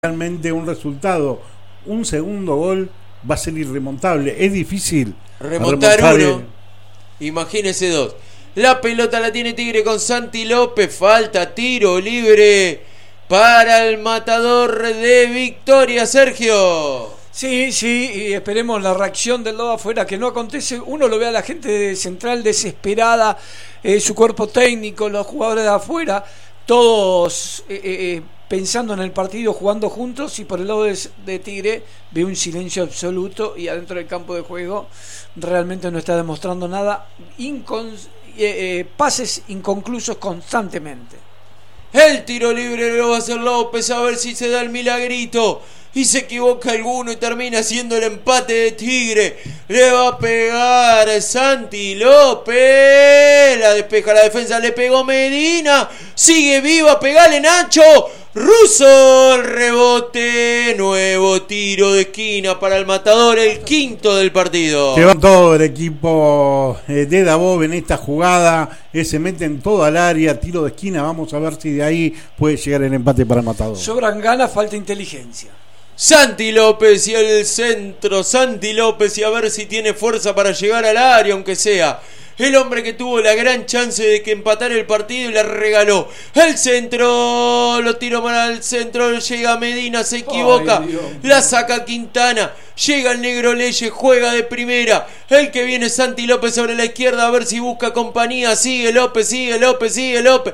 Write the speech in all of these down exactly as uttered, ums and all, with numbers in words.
realmente un resultado, un segundo gol va a ser irremontable. Es difícil remontar, remontar uno. el... Imagínese dos. La pelota la tiene Tigre con Santi López. Falta, tiro libre para el matador de Victoria, Sergio. Sí, sí, y esperemos la reacción del lado afuera, que no acontece. Uno lo ve a la gente de Central desesperada, eh, su cuerpo técnico, los jugadores de afuera, todos eh, eh, pensando en el partido, jugando juntos, y por el lado de, de Tigre ve un silencio absoluto y adentro del campo de juego realmente no está demostrando nada. Incon- eh, eh, pases inconclusos constantemente. El tiro libre lo va a hacer López, a ver si se da el milagrito. Y se equivoca alguno y termina siendo el empate de Tigre. Le va a pegar Santi López. La despeja la defensa, le pegó Medina. Sigue viva, pegale Nacho. Russo, el rebote. Nuevo tiro de esquina para el matador, el quinto del partido. Se va todo el equipo de Dabov en esta jugada. Eh, se mete en todo el área, tiro de esquina. Vamos a ver si de ahí puede llegar el empate para el matador. Sobran ganas, falta inteligencia. Santi López y el centro, Santi López, y a ver si tiene fuerza para llegar al área, aunque sea el hombre que tuvo la gran chance de que empatara el partido y le regaló el centro, lo tiró para el centro, llega Medina, se equivoca, Ay, la saca Quintana, llega el negro Leyes, juega de primera, el que viene Santi López sobre la izquierda, a ver si busca compañía, sigue López, sigue López, sigue López,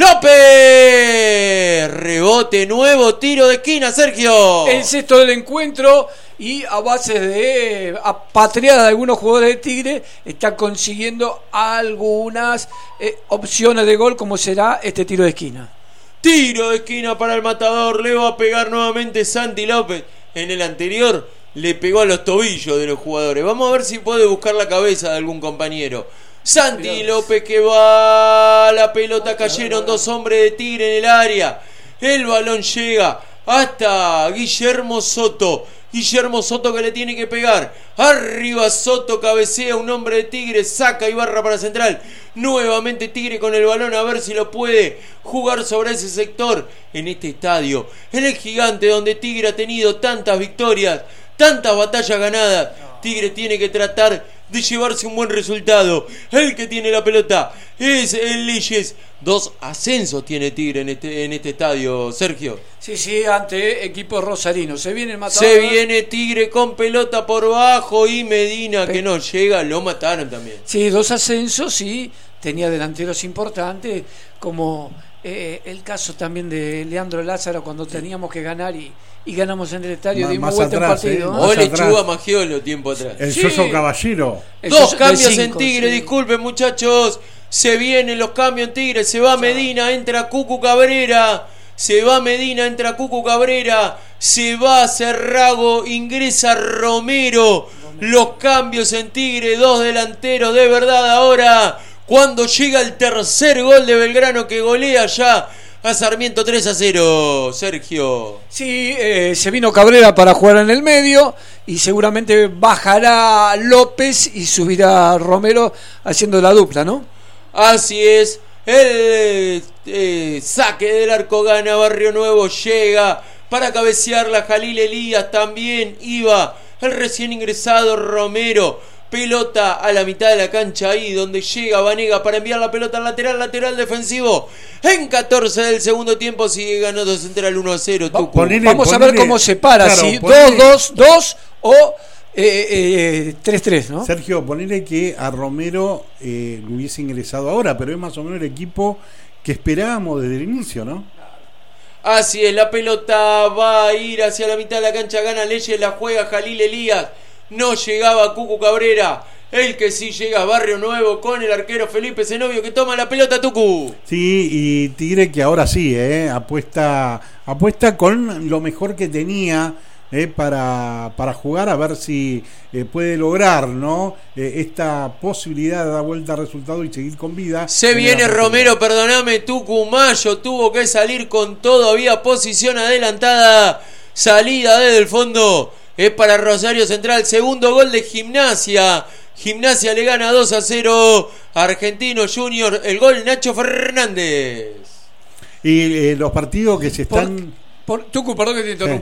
López, rebote, nuevo tiro de esquina, Sergio. El sexto del encuentro, y a base de apatriada de algunos jugadores de Tigre está consiguiendo algunas eh, opciones de gol, como será este tiro de esquina. Tiro de esquina para el matador, le va a pegar nuevamente Santi López. En el anterior le pegó a los tobillos de los jugadores. Vamos a ver si puede buscar la cabeza de algún compañero. Santi Mirá. López que va, la pelota, cayeron dos hombres de Tigre en el área. El balón llega hasta Guillermo Soto. Guillermo Soto que le tiene que pegar. Arriba Soto, cabecea un hombre de Tigre, saca y barra para Central. Nuevamente Tigre con el balón, a ver si lo puede jugar sobre ese sector. En este estadio, en el Gigante, donde Tigre ha tenido tantas victorias, tantas batallas ganadas, Tigre tiene que tratar de llevarse un buen resultado. El que tiene la pelota es el Leyes. Dos ascensos tiene Tigre en este, en este estadio, Sergio. Sí, sí, ante equipo rosarino. Se viene el matador. Se viene Tigre con pelota por bajo y Medina, Pe- que no llega, lo mataron también. Sí, dos ascensos y tenía delanteros importantes, como eh, el caso también de Leandro Lázaro, cuando teníamos que ganar y, y ganamos en el estadio, dimos más vuelta atrás, en partido. Eh, o Lechuga Magiolo tiempo atrás. El sí. Yoso Caballero. El Dos Yoso, cambios cinco, en Tigre, sí. Disculpen muchachos. Se vienen los cambios en Tigre, se va Medina, entra Cucu Cabrera. Se va Medina, entra Cucu Cabrera. Se va Cerrago, ingresa Romero. Los cambios en Tigre, dos delanteros de verdad ahora. Cuando llega el tercer gol de Belgrano que golea ya a Sarmiento tres a cero, Sergio. Sí, eh, se vino Cabrera para jugar en el medio y seguramente bajará López y subirá Romero haciendo la dupla, ¿no? Así es, el eh, saque del arco gana Barrio Nuevo, llega para cabecearla Jalil Elías, también iba el recién ingresado Romero. Pelota a la mitad de la cancha, ahí donde llega Vanega para enviar la pelota al lateral, lateral defensivo. En catorce del segundo tiempo sigue ganando Central uno a cero. Va, ponele, Vamos ponele, a ver cómo se para, claro, si ponele, dos dos dos o eh, eh, tres tres, ¿no? Sergio, ponele que a Romero eh, lo hubiese ingresado ahora, pero es más o menos el equipo que esperábamos desde el inicio, ¿no? Así es, la pelota va a ir hacia la mitad de la cancha, gana Leyes, la juega Jalil Elías. No llegaba Cucu Cabrera. El que sí llega a Barrio Nuevo con el arquero Felipe Zenobio que toma la pelota, Tucu. Sí, y Tigre que ahora sí, eh, apuesta, apuesta con lo mejor que tenía eh, para, para jugar, a ver si eh, puede lograr, ¿no? Eh, esta posibilidad de dar vuelta al resultado y seguir con vida. Se viene Romero, perdóname, Tucu. Mayo tuvo que salir con todo, había posición adelantada, salida desde el fondo. Es para Rosario Central, segundo gol de Gimnasia. Gimnasia le gana dos a cero Argentino Junior, el gol Nacho Fernández. Y eh, los partidos que se están... Por, Tucu, perdón que te interrumpa.